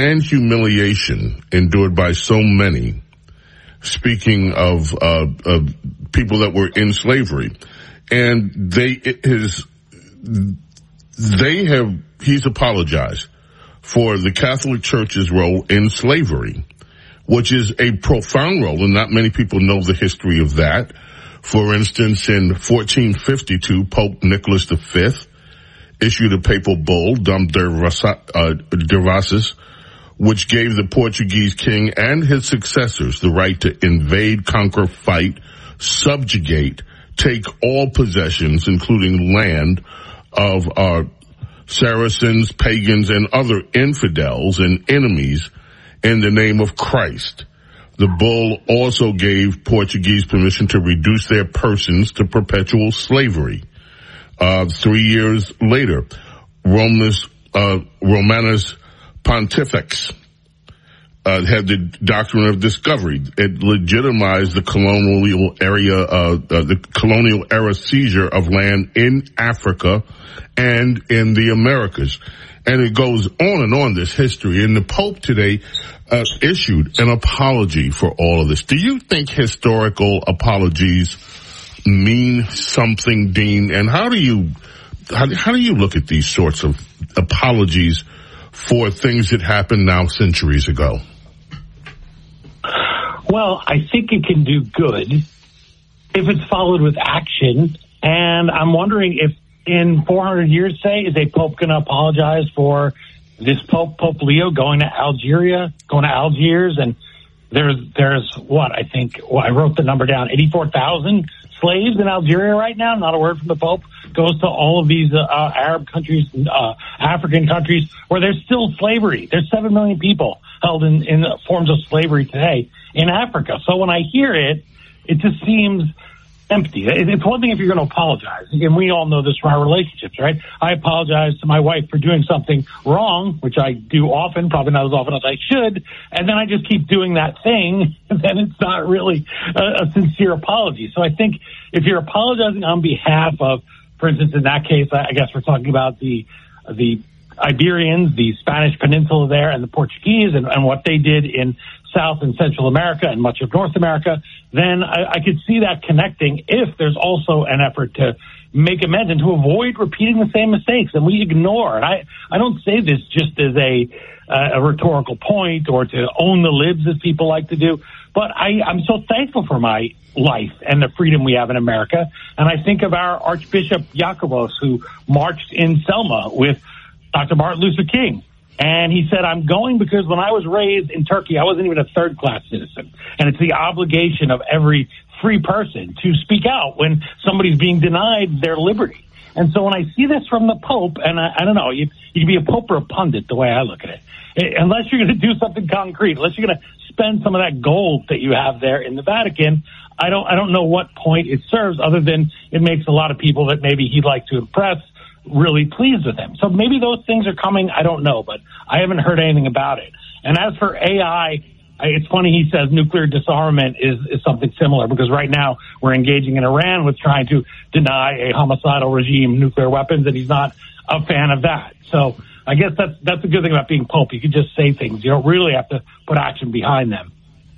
and humiliation endured by so many, speaking of people that were in slavery. And he's apologized for the Catholic Church's role in slavery, which is a profound role, and not many people know the history of that. For instance, in 1452, Pope Nicholas V issued a papal bull, Dom Devassus, which gave the Portuguese king and his successors the right to invade, conquer, fight, subjugate, take all possessions, including land, of our Saracens, pagans, and other infidels and enemies in the name of Christ. The bull also gave Portuguese permission to reduce their persons to perpetual slavery. 3 years later, Romanus Pontifex had the doctrine of discovery. It legitimized the colonial era seizure of land in Africa and in the Americas. And it goes on and on, this history. And the Pope today issued an apology for all of this. Do you think historical apologies mean something, Dean? And how do you look at these sorts of apologies for things that happened now centuries ago? Well, I think it can do good if it's followed with action. And I'm wondering if in 400 years, say, is a pope going to apologize for this Pope Leo going to Algiers, and there's what I wrote the number down, 84,000 slaves in Algeria right now. Not a word from the Pope goes to all of these Arab countries, African countries where there's still slavery. There's 7 million people held in forms of slavery today in Africa. So when I hear it, it just seems empty. It's one thing if you're going to apologize, and we all know this from our relationships, right? I apologize to my wife for doing something wrong, which I do often, probably not as often as I should, and then I just keep doing that thing, and then it's not really a sincere apology. So I think if you're apologizing on behalf of, for instance, in that case, I guess we're talking about the Iberians, the Spanish Peninsula there, and the Portuguese, and what they did in South and Central America and much of North America, then I could see that connecting if there's also an effort to make amends and to avoid repeating the same mistakes. And we ignore, and I don't say this just as a rhetorical point or to own the libs as people like to do, but I'm so thankful for my life and the freedom we have in America. And I think of our Archbishop Jacobos, who marched in Selma with Dr. Martin Luther King. And he said, I'm going because when I was raised in Turkey, I wasn't even a third-class citizen. And it's the obligation of every free person to speak out when somebody's being denied their liberty. And so when I see this from the Pope, and I don't know, you can be a Pope or a pundit the way I look at it. Unless you're going to do something concrete, unless you're going to spend some of that gold that you have there in the Vatican, I don't know what point it serves other than it makes a lot of people that maybe he'd like to impress really pleased with him. So maybe those things are coming. I don't know, but I haven't heard anything about it. And as for AI, it's funny he says nuclear disarmament is something similar, because right now we're engaging in Iran with trying to deny a homicidal regime nuclear weapons, and he's not a fan of that. So I guess that's a good thing about being Pope. You can just say things. You don't really have to put action behind them.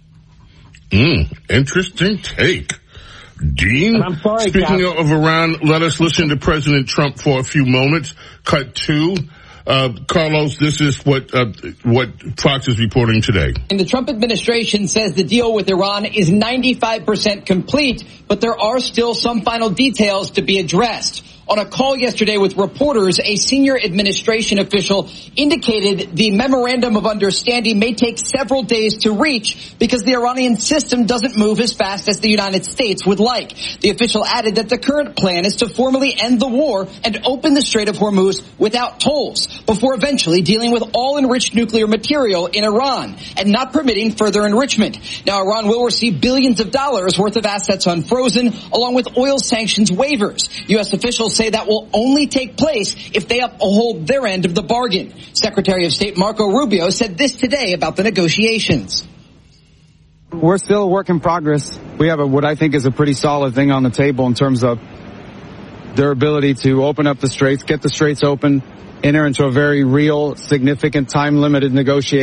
Interesting take. Dean, I'm sorry, speaking of Iran, let us listen to President Trump for a few moments. Cut 2. Carlos, this is what Fox is reporting today. And the Trump administration says the deal with Iran is 95% complete, but there are still some final details to be addressed. On a call yesterday with reporters, a senior administration official indicated the memorandum of understanding may take several days to reach because the Iranian system doesn't move as fast as the United States would like. The official added that the current plan is to formally end the war and open the Strait of Hormuz without tolls before eventually dealing with all enriched nuclear material in Iran and not permitting further enrichment. Now, Iran will receive billions of dollars worth of assets unfrozen along with oil sanctions waivers. U.S. officials say that will only take place if they uphold their end of the bargain. Secretary of State Marco Rubio said this today about the negotiations. We're still a work in progress. We have what I think is a pretty solid thing on the table in terms of their ability to open up the straits, get the straits open, enter into a very real, significant, time-limited negotiation.